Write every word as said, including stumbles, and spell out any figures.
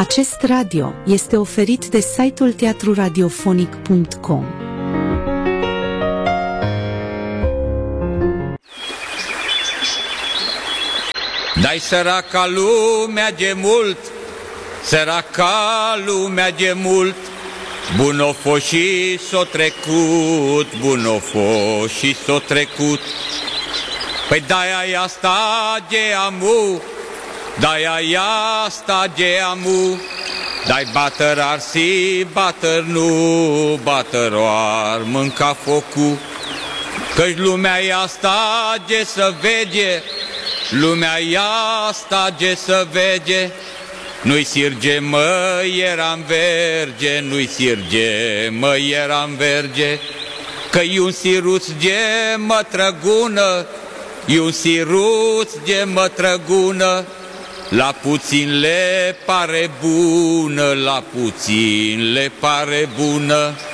Acest radio este oferit de site-ul teatru radiofonic punct com. Dai săraca lumea de mult, săraca lumea de mult, bun o fost și s-o trecut, bun o fost și s-o trecut. Păi de-aia asta de amu, de-aia asta de amu, dai batăr arsi, batăr nu, batăr ar mânca focul. Căci lumea e asta de să vede, lumea e asta de să vede, nu-i sirge, mă, eram verge, nu-i sirge, mă, eram verge, că-i un siruț de mătrăgună, e un siruț de mătrăgună, la puțin le pare bună, la puțin le pare bună.